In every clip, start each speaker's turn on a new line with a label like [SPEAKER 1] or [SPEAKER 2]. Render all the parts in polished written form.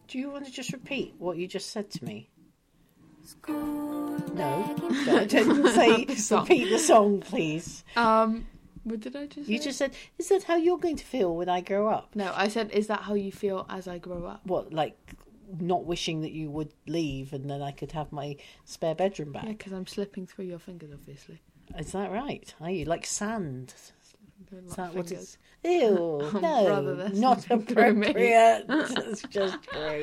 [SPEAKER 1] Do you want to just repeat what you just said to me? No, I didn't say repeat the song, please.
[SPEAKER 2] What did I just say?
[SPEAKER 1] You just said, is that how you're going to feel when I grow up?
[SPEAKER 2] No, I said, is that how you feel as I grow up?
[SPEAKER 1] What, like not wishing that you would leave and then I could have my spare bedroom back?
[SPEAKER 2] Yeah, because I'm slipping through your fingers, obviously.
[SPEAKER 1] Is that right? Are you like sand? Is that what it's... Ew, no, not appropriate. It's just gross.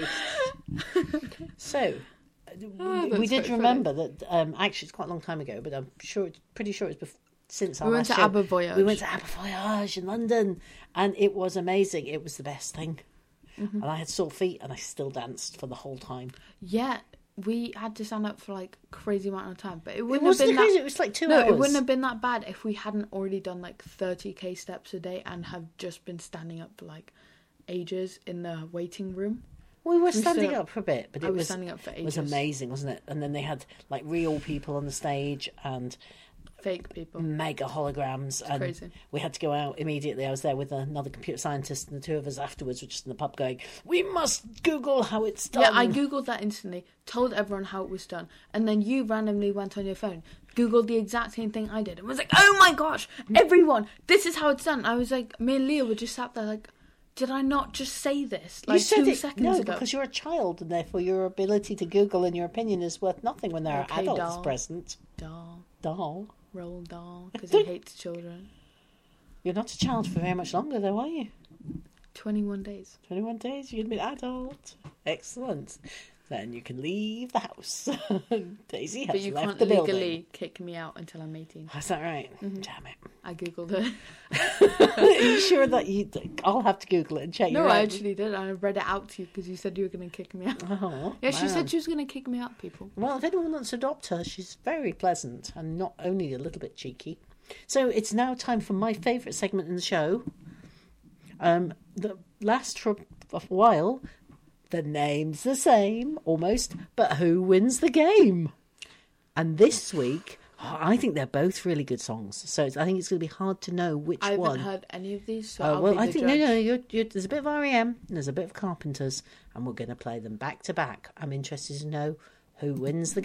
[SPEAKER 1] So, we did remember that, actually it's quite a long time ago, but I'm pretty sure it's since our last show.
[SPEAKER 2] We
[SPEAKER 1] went to Aber Voyage in London, and it was amazing. It was the best thing. Mm-hmm. And I had sore feet, and I still danced for the whole time.
[SPEAKER 2] Yeah, we had to stand up for like crazy amount of time, but it wouldn't
[SPEAKER 1] have been
[SPEAKER 2] crazy.
[SPEAKER 1] It was like 2 hours.
[SPEAKER 2] No, it wouldn't have been that bad if we hadn't already done like 30k steps a day and have just been standing up for like ages in the waiting room.
[SPEAKER 1] We were standing up for a bit, but it was
[SPEAKER 2] standing up for ages.
[SPEAKER 1] It was amazing, wasn't it? And then they had like real people on the stage and
[SPEAKER 2] fake people,
[SPEAKER 1] mega holograms. And
[SPEAKER 2] crazy.
[SPEAKER 1] We had to go out immediately. I was there with another computer scientist, and the two of us afterwards were just in the pub going, "We must Google how it's done."
[SPEAKER 2] Yeah, I googled that instantly, told everyone how it was done, and then you randomly went on your phone, googled the exact same thing I did, and was like, "Oh my gosh, everyone, this is how it's done." I was like, me and Leah were just sat there like, did I not just say this like 2 seconds ago?
[SPEAKER 1] No, because you're a child, and therefore your ability to Google and your opinion is worth nothing when there are adults present. Doll.
[SPEAKER 2] Roll doll, because he hates children.
[SPEAKER 1] You're not a child for very much longer, though, are you?
[SPEAKER 2] 21 days.
[SPEAKER 1] 21 days, you can be an adult. Excellent. Then you can leave the house. Daisy has left the building. But you can't legally
[SPEAKER 2] kick me out until I'm 18.
[SPEAKER 1] Is that right? Mm-hmm. Damn it.
[SPEAKER 2] I googled it.
[SPEAKER 1] Are you sure that I'll have to Google it and check?
[SPEAKER 2] No, I actually did. I read it out to you because you said you were going to kick me out.
[SPEAKER 1] Oh,
[SPEAKER 2] yeah, she said she was going to kick me out, people.
[SPEAKER 1] Well, if anyone wants to adopt her, she's very pleasant and not only a little bit cheeky. So it's now time for my favourite segment in the show. That lasts for a while. The name's the same, almost, but who wins the game? And this week, I think they're both really good songs. So I think it's going to be hard to know which one.
[SPEAKER 2] I haven't heard any of these, so
[SPEAKER 1] I think there's a bit of R.E.M. and there's a bit of Carpenters, and we're going to play them back to back. I'm interested to know who wins the